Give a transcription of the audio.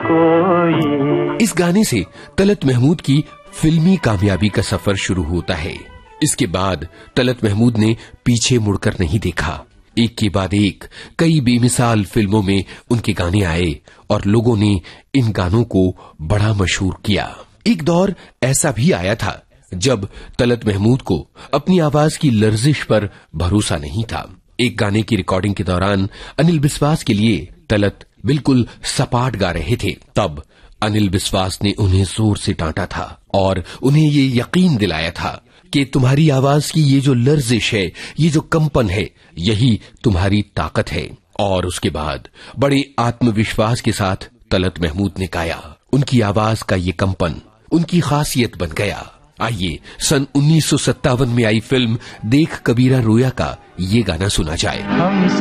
कोई। इस गाने से तलत महमूद की फिल्मी कामयाबी का सफर शुरू होता है। इसके बाद तलत महमूद ने पीछे मुड़कर नहीं देखा। एक के बाद एक कई बेमिसाल फिल्मों में उनके गाने आए और लोगों ने इन गानों को बड़ा मशहूर किया। एक दौर ऐसा भी आया था जब तलत महमूद को अपनी आवाज की लर्जिश पर भरोसा नहीं था। एक गाने की रिकॉर्डिंग के दौरान अनिल बिस्वास के लिए तलत बिल्कुल सपाट गा रहे थे। तब अनिल बिस्वास ने उन्हें जोर से डांटा था और उन्हें ये यकीन दिलाया था कि तुम्हारी आवाज की ये जो लर्जिश है, ये जो कंपन है, यही तुम्हारी ताकत है। और उसके बाद बड़े आत्मविश्वास के साथ तलत महमूद ने गाया। उनकी आवाज का ये कंपन उनकी खासियत बन गया। आइए सन 1957 में आई फिल्म देख कबीरा रोया का ये गाना सुना जाए।